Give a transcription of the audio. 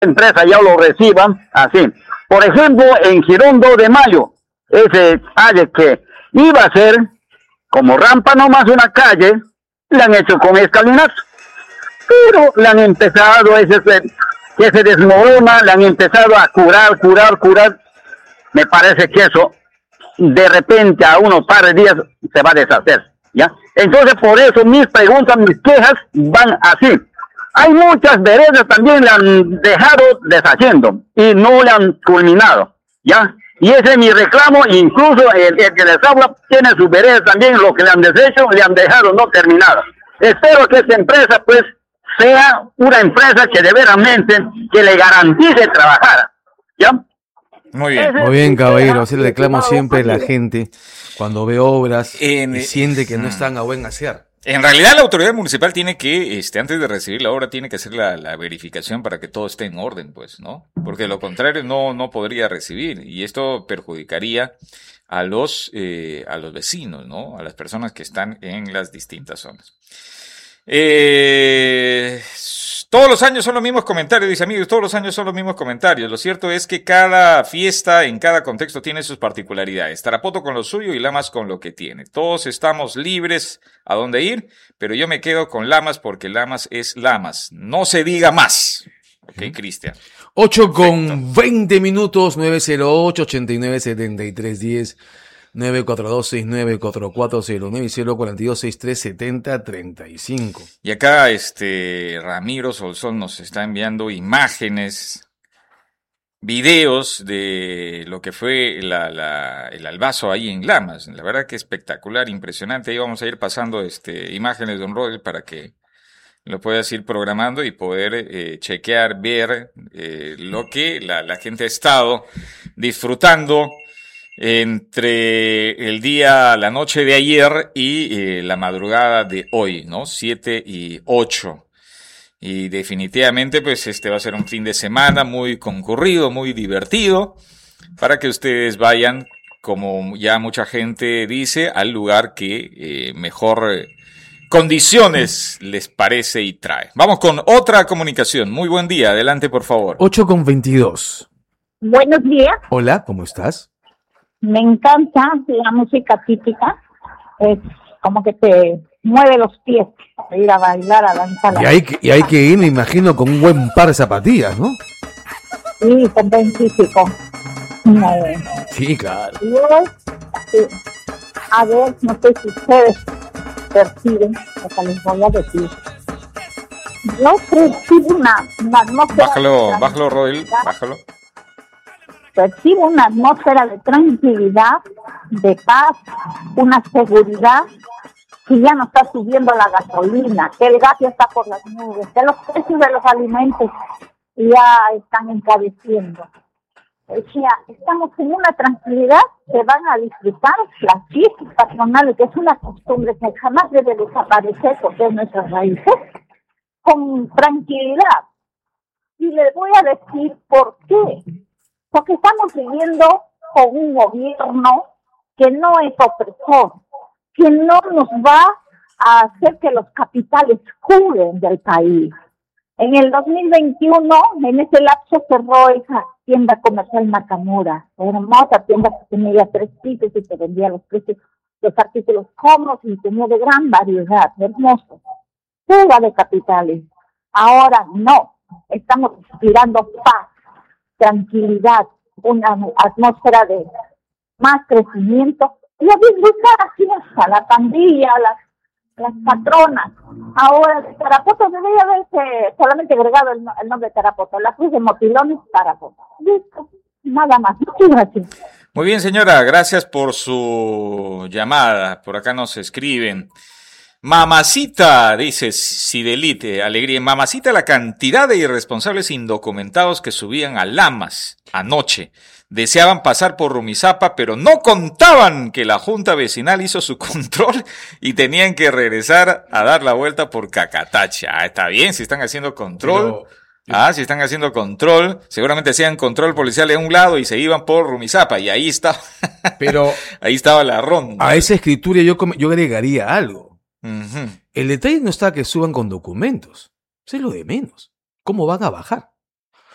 empresa ya lo reciban así. Por ejemplo, en Girón 2 de Mayo, ese calle que iba a ser como rampa nomás una calle, le han hecho con escalinato, pero le han empezado que se desmorona, le han empezado a curar. Me parece que eso de repente a unos par de días se va a deshacer, ¿ya? Entonces por eso mis preguntas, mis quejas van así. Hay muchas veredas también le han dejado deshaciendo y no le han culminado, ¿ya? Y ese es mi reclamo, incluso el que les habla tiene sus veredas también, lo que le han deshecho, le han dejado no terminado. Espero que esta empresa pues sea una empresa que de veramente que le garantice trabajar, ¿ya? Muy bien. Muy bien, caballero. Así le reclamo siempre a la gente cuando ve obras y siente que no están a buen hacer. En realidad la autoridad municipal tiene que, antes de recibir la obra, tiene que hacer la verificación para que todo esté en orden, pues, ¿no? Porque de lo contrario no podría recibir, y esto perjudicaría a los vecinos, ¿no? A las personas que están en las distintas zonas. Todos los años son los mismos comentarios, dice amigos, todos los años son los mismos comentarios. Lo cierto es que cada fiesta en cada contexto tiene sus particularidades. Tarapoto con lo suyo y Lamas con lo que tiene. Todos estamos libres a dónde ir, pero yo me quedo con Lamas porque Lamas es Lamas. No se diga más. Ok, Cristian. 8:20, 908-897310, 942-694409 y 042-6370-35. Y acá Ramiro Solsón nos está enviando imágenes, videos de lo que fue el albazo ahí en Lamas. La verdad que espectacular, impresionante. Ahí vamos a ir pasando imágenes, don Rodel, para que lo puedas ir programando y poder chequear, ver lo que la gente ha estado disfrutando entre la noche de ayer y la madrugada de hoy, ¿no? 7 y 8. Y definitivamente, pues, va a ser un fin de semana muy concurrido, muy divertido, para que ustedes vayan, como ya mucha gente dice, al lugar que mejor condiciones les parece y trae. Vamos con otra comunicación. Muy buen día. Adelante, por favor. 8:22. Buenos días. Hola, ¿cómo estás? Me encanta la música típica. Es como que te mueve los pies para ir a bailar, a danzar. Y hay que ir, me imagino, con un buen par de zapatillas, ¿no? Sí, también físico. Sí, claro. A ver, no sé si ustedes perciben lo que les voy a decir. Yo percibo una atmósfera... Bájalo, Rodel, bájalo. Percibo una atmósfera de tranquilidad, de paz, una seguridad, que ya no está subiendo la gasolina, que el gas ya está por las nubes, que los precios de los alimentos ya están encareciendo. O sea, estamos en una tranquilidad que van a disfrutar las fiestas patronales, que es una costumbre que jamás debe desaparecer porque es nuestras raíces, con tranquilidad. Y les voy a decir por qué. Porque estamos viviendo con un gobierno que no es opresor, que no nos va a hacer que los capitales juren del país. En el 2021, en ese lapso cerró esa tienda comercial Nakamura, hermosa tienda que tenía 3 pisos y te vendía los artículos cómodos y tenía de gran variedad, hermoso. Fuga de capitales. Ahora no, estamos inspirando paz, tranquilidad, una atmósfera de más crecimiento y a disfrutar así a la pandilla, las patronas. Ahora de Tarapoto debería haberse solamente agregado el nombre de Tarapoto, la cruz de Motilones Tarapoto. Listo, nada más. Muchas gracias. Muy bien, señora, gracias por su llamada. Por acá nos escriben. Mamacita, dice Sidelite, alegría. Mamacita, la cantidad de irresponsables indocumentados que subían a Lamas anoche. Deseaban pasar por Rumisapa, pero no contaban que la Junta Vecinal hizo su control y tenían que regresar a dar la vuelta por Cacatache. Ah, está bien, si están haciendo control. Si están haciendo control, seguramente hacían control policial de un lado y se iban por Rumisapa y ahí estaba. Pero ahí estaba la ronda. A esa escritura yo agregaría algo. Uh-huh. El detalle no está que suban con documentos, eso es lo de menos. ¿Cómo van a bajar?